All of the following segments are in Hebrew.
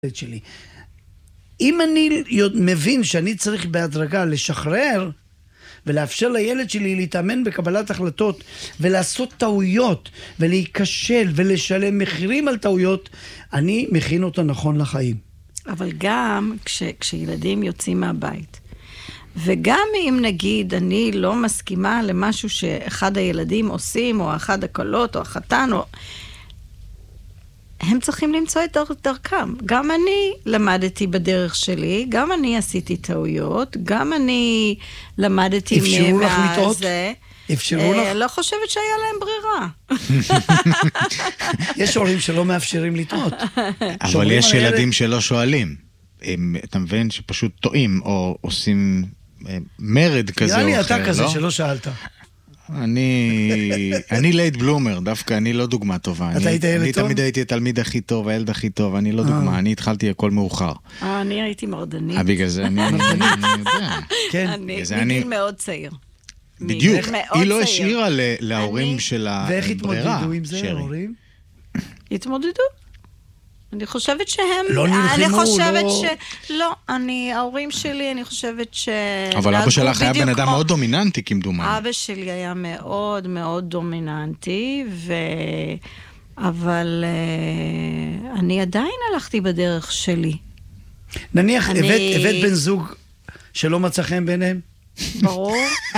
שלי. אם אני מבין שאני צריך בהדרגה לשחרר ולאפשר לילד שלי להתאמן בקבלת החלטות ולעשות טעויות ולהיכשל ולשלם מחירים על טעויות, אני מכין אותו נכון לחיים. אבל גם כשילדים יוצאים מהבית, וגם אם נגיד אני לא מסכימה למשהו שאחד הילדים עושים, או אחד הקלות, או החתן, או... הם צריכים למצוא את דרכם. גם אני למדתי בדרך שלי, גם אני עשיתי טעויות, גם אני למדתי אפשרו לך לטעות? אפשרו לך? לא חושבת שהיה להם ברירה. יש הורים שלא מאפשרים לטעות. אבל יש ילדים שלא שואלים. אתה מבין שפשוט טועים, או עושים מרד כזה או אחר, לא? נראה לי אתה כזה שלא שאלת. אני לייט בלומר, דווקא אני לא דוגמה טובה. אתה היית ילד טוב? אני תמיד הייתי התלמיד הכי טוב, הילד הכי טוב, אני לא דוגמה, אני התחלתי הכל מאוחר. אני הייתי מרדנית. בגלל זה אני יודע. אני מגיל מאוד צעיר. בדיוק, היא לא השאירה להורים של הברירה. ואיך התמודדו עם זה, ההורים? התמודדו? אני חושבת שהם... לא נלחמו, אני חושבת לא, ההורים שלי, אני חושבת ש... אבל אבא שלך היה בן אדם מאוד דומיננטי, כמדומה. אבא שלי היה מאוד מאוד דומיננטי, אבל אני עדיין הלכתי בדרך שלי. נניח, הבאת בן זוג שלא מצא חן ביניהם? ברור.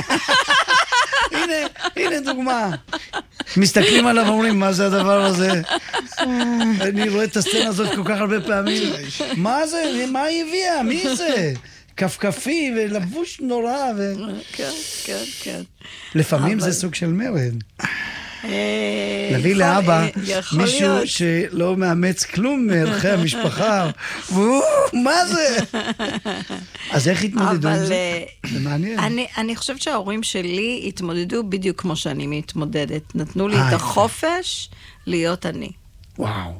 הנה דוגמה. מסתכלים עליו ואומרים, מה זה הדבר הזה? אני רואה את הסצנה הזאת כל כך הרבה פעמים. מה זה? מה היא הביאה? מי זה? כפכפי ולבוש נורא. כן, כן, כן. לפעמים זה סוג של מרד. להביא לאבא מישהו שלא מאמץ כלום מערכי המשפחה. מה זה? אז איך התמודדו עם זה? זה מעניין. אני חושבת שההורים שלי התמודדו בדיוק כמו שאני מתמודדת. נתנו לי את החופש להיות אני. וואו.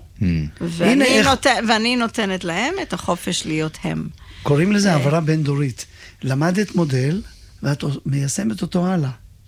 ואני נותנת להם את החופש להיות הם. קוראים לזה העברה בין דורית. למדת מודל ואת מיישמת אותו הלאה.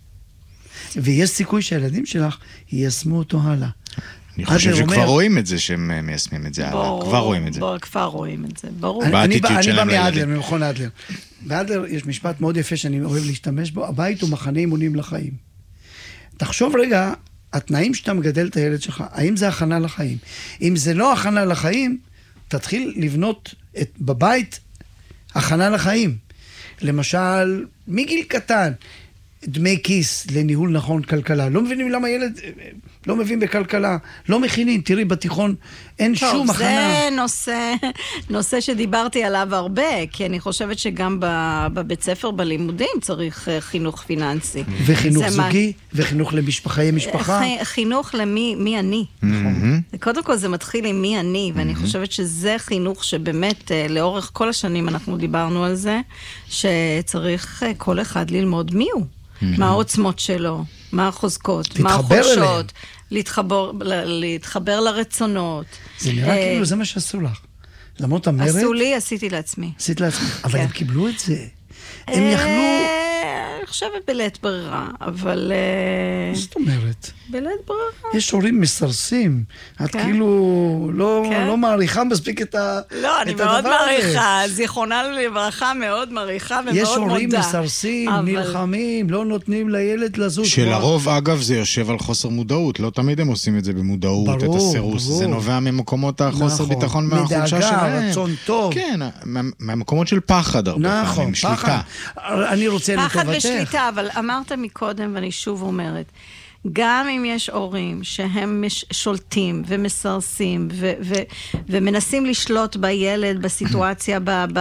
ויש סיכוי שהילדים שלך יישמו אותו הלאה. אני חושב שכבר רואים את זה שהם מיישמים את זה הלאה. כבר רואים את זה. כבר רואים את זה, ברור. אני בא מאדלר, ממכון אדלר. באדלר יש משפט מאוד יפה שאני אוהב להשתמש בו, הבית הוא מחנה אימונים לחיים. תחשוב רגע, התנאים שאתה מגדל את הילד שלך, האם זה הכנה לחיים? אם זה לא הכנה לחיים, תתחיל לבנות בבית הכנה לחיים. למשל, מגיל קטן, דמי כיס לניהול נכון כלכלה. לא מבינים למה ילד לא מבין בכלכלה. לא מכינים. תראי, בתיכון אין שום הכנה. זה נושא שדיברתי עליו הרבה, כי אני חושבת שגם בבית ספר בלימודים צריך חינוך פיננסי. וחינוך זוגי, וחינוך לחיי משפחה. חינוך למי אני. קודם כל זה מתחיל עם מי אני, ואני חושבת שזה חינוך שבאמת לאורך כל השנים אנחנו דיברנו על זה, שצריך כל אחד ללמוד מי הוא. מה העוצמות שלו, מה החוזקות, מה החולשות, להתחבר לרצונות. זה נראה כאילו זה מה שעשו לך. למרות המרד... עשו לי, עשיתי לעצמי. עשית לעצמי, אבל הם קיבלו את זה. הם יכלו... אני חושבת בלית ברירה, אבל... זאת אומרת? בלית ברירה. יש הורים מסרסים. את כאילו לא מעריכה מספיק את הדבר הזה. לא, אני מאוד מעריכה. זיכרונה לברכה מאוד מעריכה ומאוד מודה. יש הורים מסרסים, נלחמים, לא נותנים לילד לזוז. שלרוב, אגב, זה יושב על חוסר מודעות. לא תמיד הם עושים את זה במודעות, את הסירוס. זה נובע ממקומות החוסר ביטחון מהחולשה שלהם. מדאגה, רצון טוב. כן, מהמקומות של פחד הרבה פעמים, שליטה. אני רוצה לטובתך. פחד ושליטה, אבל אמרת מקודם, ואני שוב אומרת, גם אם יש הורים שהם שולטים ומסרסים ומנסים לשלוט בילד, בסיטואציה,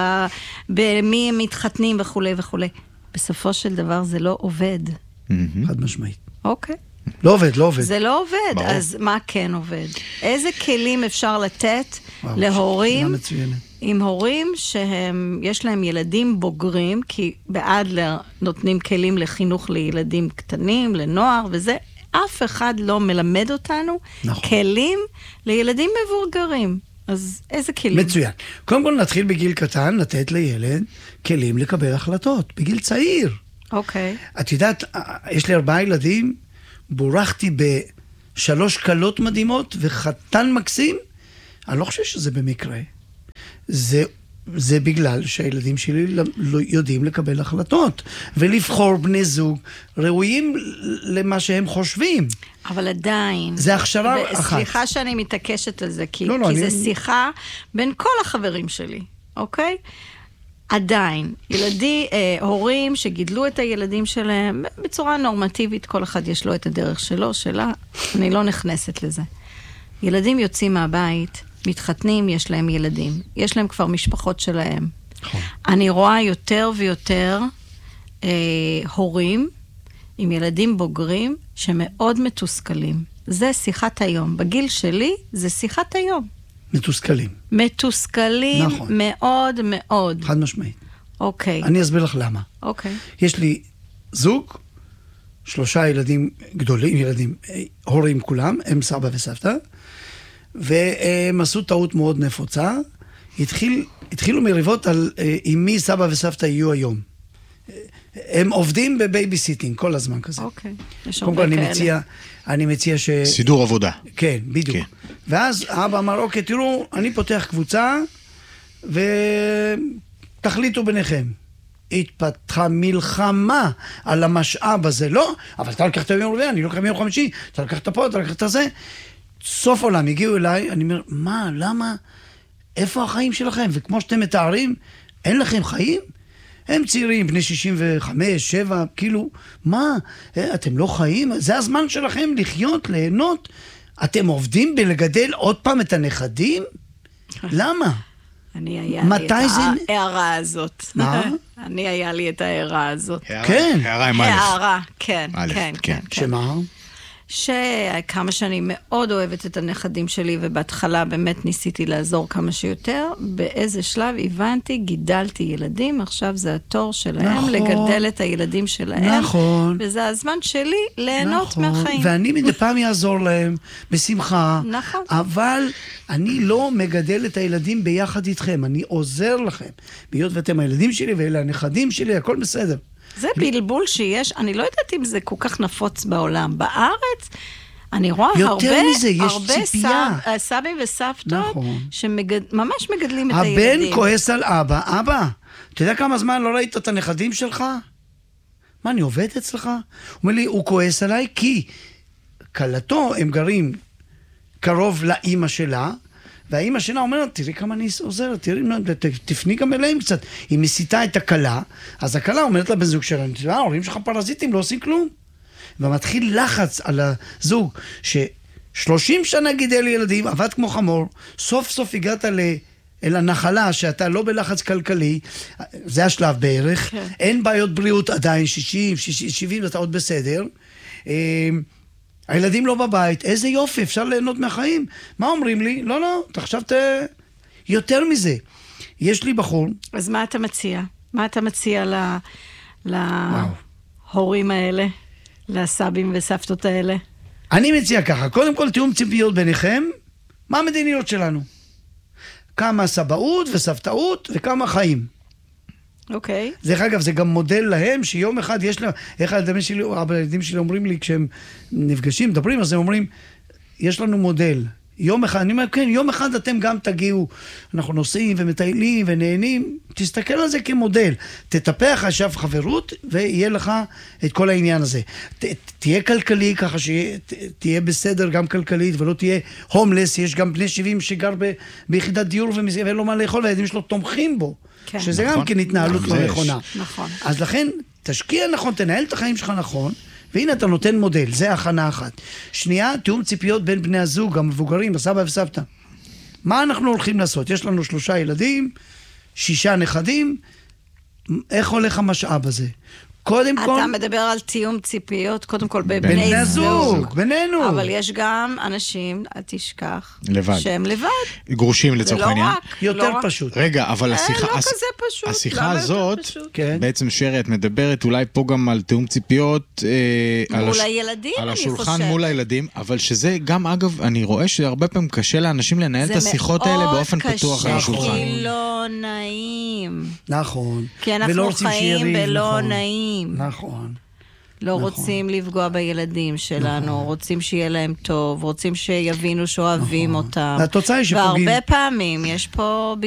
במי הם מתחתנים וכו' וכו', בסופו של דבר זה לא עובד. חד משמעית. אוקיי. לא עובד. זה לא עובד, אז מה כן עובד? איזה כלים אפשר לתת להורים, עם הורים שיש להם ילדים בוגרים, כי באדלר נותנים כלים לחינוך לילדים קטנים, לנוער וזה, אף אחד לא מלמד אותנו כלים לילדים מבוגרים. אז איזה כלים? מצוין. קודם כל נתחיל בגיל קטן, לתת לילד כלים לקבל החלטות, בגיל צעיר. אוקיי. את יודעת, יש לי 4 ילדים, בורחתי ב3 קלות מדהימות וחתן מקסים, אני לא חושב שזה במקרה. זה בגלל שהילדים שלי לא יודעים לקבל החלטות, ולבחור בני זוג ראויים למה שהם חושבים. אבל עדיין... זה הכשרה אחת. סליחה שאני מתעקשת על זה, כי זה שיחה בין כל החברים שלי, אוקיי? עדיין, הורים שגידלו את הילדים שלהם בצורה נורמטיבית, כל אחד יש לו את הדרך שלו, שלה, אני לא נכנסת לזה. ילדים יוצאים מהבית, מתחתנים, יש להם ילדים. יש להם כבר משפחות שלהם. אני רואה יותר ויותר הורים עם ילדים בוגרים שמאוד מתוסכלים. זה שיחת היום. בגיל שלי זה שיחת היום. מתוסכלים. מתוסכלים מאוד מאוד. חד משמעית. אוקיי. אני אסביר לך למה. אוקיי. יש לי זוג, 3 ילדים גדולים, הורים כולם, הם סבא וסבתא, והם עשו טעות מאוד נפוצה. התחילו מריבות על עם מי סבא וסבתא יהיו היום. הם עובדים בבייביסיטינג כל הזמן כזה. אוקיי. יש הרבה כאלה. אני מציע סידור עבודה. כן, בדיוק. כן. ואז האבא אמר, אוקיי, תראו, אני פותח קבוצה, ותחליטו ביניכם. התפתחה מלחמה על המשאב הזה. לא, אבל אתה לקחת יום רביעי, אני לוקח יום חמישי, אתה לקחת פה, אתה לקחת זה. סוף עולם, הגיעו אליי, אני אומר, מה, למה? איפה החיים שלכם? וכמו שאתם מתארים, אין לכם חיים? הם צעירים, בני 65, 7, כאילו, מה? אתם לא חיים? זה הזמן שלכם לחיות, ליהנות? אתם עובדים בלגדל עוד פעם את הנכדים? למה? היה לי את ההערה הזאת. מה? היה לי את ההערה הזאת. כן. הערה עם א'. הערה, כן, כן. שמה? שכמה שאני מאוד אוהבת את הנכדים שלי, ובהתחלה באמת ניסיתי לעזור כמה שיותר, באיזה שלב הבנתי, גידלתי ילדים, עכשיו זה התור שלהם, לגדל את הילדים שלהם, נכון. וזה הזמן שלי ליהנות מהחיים. ואני מדי פעם יעזור להם, בשמחה, נכון. אבל אני לא מגדל את הילדים ביחד איתכם, אני עוזר לכם, בהיות ואתם הילדים שלי, ואלה הנכדים שלי, הכל בסדר. זה בלבול שיש, אני לא יודעת אם זה כל כך נפוץ בעולם. בארץ, אני רואה הרבה סבים וסבתות שממש מגדלים את הילדים. הבן כועס על אבא, אתה יודע כמה זמן לא ראית את הנכדים שלך? מה, אני עובד אצלך? הוא אומר לי, הוא כועס עליי כי קלתו, הם גרים קרוב לאמא שלה, והאמא שלה אומרת, תראי כמה אני עוזרת, תפני גם אליהם קצת. היא מסיתה את הקלה, אז הקלה אומרת לה בזוג שלה, ההורים שלך פרזיטים, לא עושים כלום. ומתחיל לחץ על הזוג, ש30 שנה גידל ילדים, עבד כמו חמור, סוף סוף הגעת אל הנחלה, שאתה לא בלחץ כלכלי, זה השלב בערך, אין בעיות בריאות עדיין, 60, 70, אתה עוד בסדר, הילדים לא בבית, איזה יופי, אפשר ליהנות מהחיים. מה אומרים לי? לא, אתה חשבת יותר מזה. יש לי בחור. אז מה אתה מציע? מה אתה מציע להורים האלה? לסבים וסבתות האלה? אני מציע ככה, קודם כל תיאום ציפיות ביניכם, מה המדיניות שלנו? כמה סבאות וסבתאות וכמה חיים. אוקיי. דרך אגב, זה גם מודל להם, שיום אחד יש לה, איך הילדים שלי אומרים לי, כשהם נפגשים, מדברים, אז הם אומרים, יש לנו מודל. יום אחד, אני אומר, כן, יום אחד אתם גם תגיעו, אנחנו נוסעים ומטיילים ונהנים, תסתכל על זה כמודל. תטפח עכשיו חברות, ויהיה לך את כל העניין הזה. תהיה כלכלי, ככה שתהיה בסדר גם כלכלית, ולא תהיה הומלס, יש גם בני 70 שגר ביחידת דיור, ואין לו מה לאכול, והילדים שלו תומכים בו. כן. שזה נכון. גם כן התנהלות לא נכונה. נכון. אז לכן, תשקיע נכון, תנהל את החיים שלך נכון, והנה אתה נותן מודל, זה הכנה אחת. שנייה, תיאום ציפיות בין בני הזוג, המבוגרים, הסבא וסבתא. מה אנחנו הולכים לעשות? יש לנו 3 ילדים, 6 נכדים, איך הולך המשאב הזה? קודם כל... אתה מדבר על תיאום ציפיות, קודם כל בבני זוג. בינינו. אבל יש גם אנשים, אל תשכח, לבד. שהם לבד. גרושים לצורך העניין. יותר פשוט. רגע, אבל לא כזה פשוט. השיחה הזאת, בעצם שרי, את מדברת אולי פה גם על תיאום ציפיות, מול הילדים, על השולחן מול הילדים, אבל שזה גם, אגב, אני רואה שהרבה פעמים קשה לאנשים לנהל את השיחות האלה באופן פתוח על השולחן. זה מאוד קשה, כי לא נעים. נכון. כי אנחנו חיים בלא נעים. נכון. לא רוצים לפגוע בילדים שלנו, רוצים שיהיה להם טוב, רוצים שיבינו שאוהבים אותם. והתוצאה היא שפוגעים. והרבה פעמים יש פה